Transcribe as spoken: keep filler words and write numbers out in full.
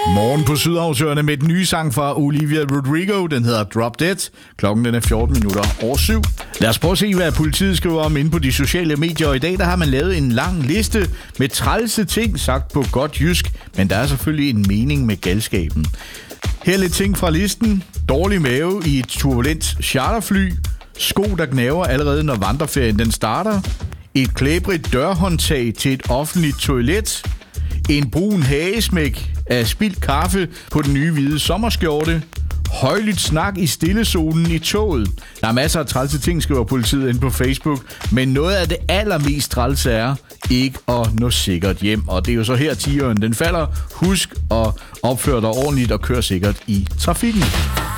Morgen på Sydhavsøerne med den nye sang fra Olivia Rodrigo. Den hedder Drop Dead. Klokken den er fjorten minutter over syv. Lad os prøve at se, hvad politiet skriver om inde på de sociale medier. Og i dag der har man lavet en lang liste med trælse ting, sagt på godt jysk. Men der er selvfølgelig en mening med galskaben. Her er lidt ting fra listen. Dårlig mave i et turbulent charterfly. Sko, der gnaver allerede, når vandreferien den starter. Et klæbrigt dørhåndtag til et offentligt toilet. En brun hagesmæk af spildt kaffe på den nye hvide sommerskjorte. Højlydt snak i stillezonen i toget. Der er masser af trælse ting, skriver politiet inde på Facebook. Men noget af det allermest trælse er ikke at nå sikkert hjem. Og det er jo så her tieren den falder. Husk at opføre dig ordentligt og køre sikkert i trafikken.